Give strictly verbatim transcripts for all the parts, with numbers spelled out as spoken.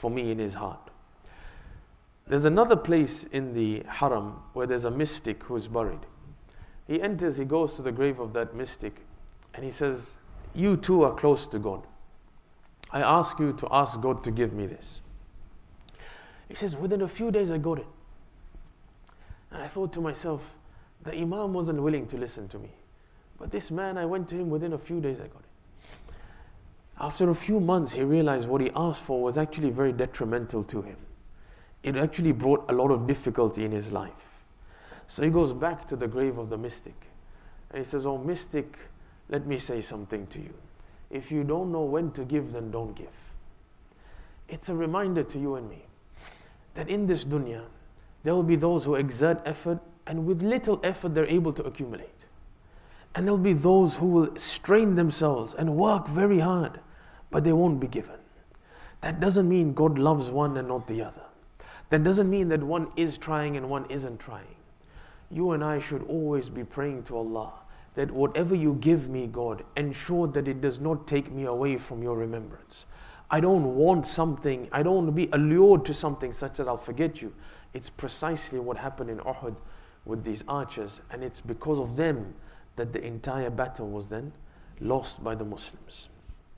for me in his heart. There's another place in the Haram where there's a mystic who's buried. He enters, he goes to the grave of that mystic, and he says, you too are close to God. I ask you to ask God to give me this. He says, within a few days I got it. And I thought to myself, the Imam wasn't willing to listen to me. But this man, I went to him, within a few days I got it. After a few months, he realized what he asked for was actually very detrimental to him. It actually brought a lot of difficulty in his life. So he goes back to the grave of the mystic. And he says, oh mystic, let me say something to you. If you don't know when to give, then don't give. It's a reminder to you and me that in this dunya, there will be those who exert effort, and with little effort they're able to accumulate. And there'll be those who will strain themselves and work very hard, but they won't be given. That doesn't mean God loves one and not the other. That doesn't mean that one is trying and one isn't trying. You and I should always be praying to Allah that whatever you give me, God, ensure that it does not take me away from your remembrance. I don't want something, I don't want to be allured to something such that I'll forget you. It's precisely what happened in Uhud with these archers, and it's because of them that the entire battle was then lost by the Muslims.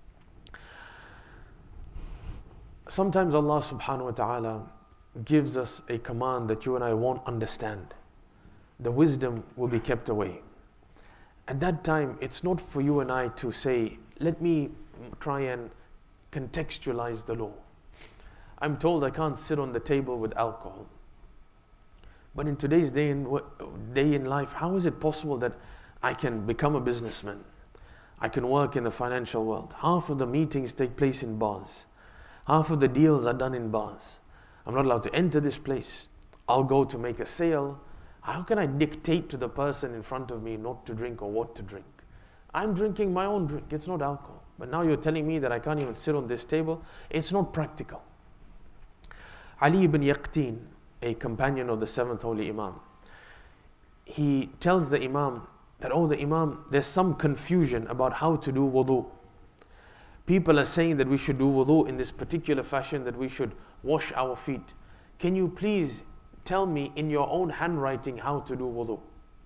Sometimes Allah subhanahu wa ta'ala gives us a command that you and I won't understand. The wisdom will be kept away. At that time, it's not for you and I to say, let me try and contextualize the law. I'm told I can't sit on the table with alcohol. But in today's day in, day in life, how is it possible that I can become a businessman? I can work in the financial world. Half of the meetings take place in bars. Half of the deals are done in bars. I'm not allowed to enter this place. I'll go to make a sale. How can I dictate to the person in front of me not to drink or what to drink? I'm drinking my own drink. It's not alcohol. But now you're telling me that I can't even sit on this table. It's not practical. Ali ibn Yaqteen, a companion of the seventh Holy Imam, he tells the Imam that, oh, the Imam, there's some confusion about how to do wudu. People are saying that we should do wudu in this particular fashion, that we should wash our feet. Can you please tell me in your own handwriting how to do wudu?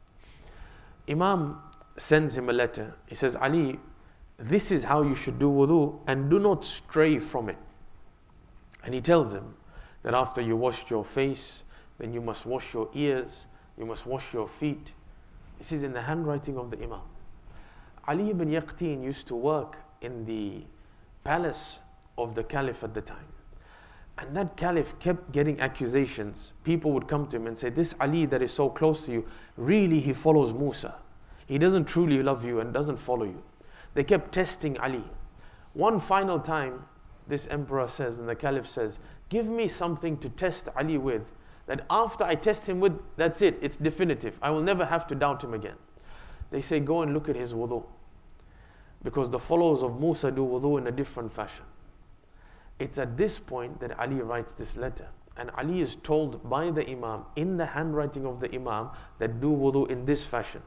Imam sends him a letter. He says, Ali, this is how you should do wudu, and do not stray from it. And he tells him that after you washed your face, then you must wash your ears, you must wash your feet. This is in the handwriting of the Imam. Ali ibn Yaqteen used to work in the palace of the Caliph at the time. And that Caliph kept getting accusations. People would come to him and say, this Ali that is so close to you, really he follows Musa. He doesn't truly love you and doesn't follow you. They kept testing Ali. One final time, this emperor says, and the Caliph says, give me something to test Ali with, that after I test him with, that's it, it's definitive. I will never have to doubt him again. They say, go and look at his wudu. Because the followers of Musa do wudu in a different fashion. It's at this point that Ali writes this letter. And Ali is told by the Imam, in the handwriting of the Imam, that do wudu in this fashion.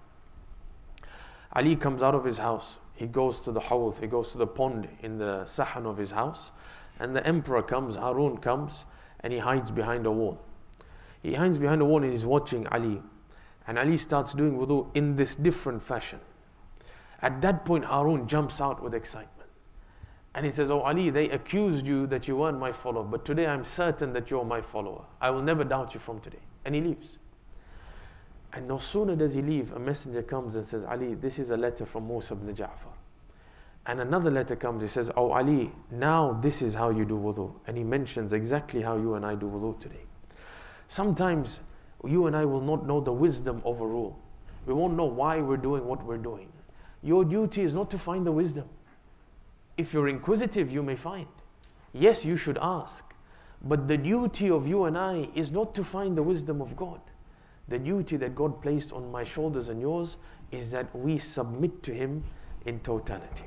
Ali comes out of his house. He goes to the hawd, he goes to the pond in the sahan of his house. And the emperor comes, Harun comes, and he hides behind a wall. He hides behind a wall and he's watching Ali. And Ali starts doing wudu in this different fashion. At that point, Harun jumps out with excitement. And he says, oh Ali, they accused you that you weren't my follower, but today I'm certain that you're my follower. I will never doubt you from today. And he leaves. And no sooner does he leave, a messenger comes and says, Ali, this is a letter from Musa ibn Ja'far. And another letter comes, he says, oh Ali, now this is how you do wudu. And he mentions exactly how you and I do wudu today. Sometimes you and I will not know the wisdom of a rule. We won't know why we're doing what we're doing. Your duty is not to find the wisdom. If you're inquisitive, you may find. Yes, you should ask. But the duty of you and I is not to find the wisdom of God. The duty that God placed on my shoulders and yours is that we submit to Him in totality.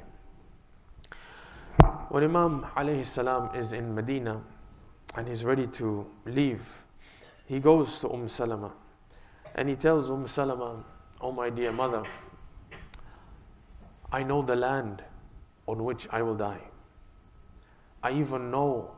When Imam alayhi salam is in Medina and he's ready to leave, he goes to Umm Salama and he tells Umm Salama, oh my dear mother, I know the land on which I will die. I even know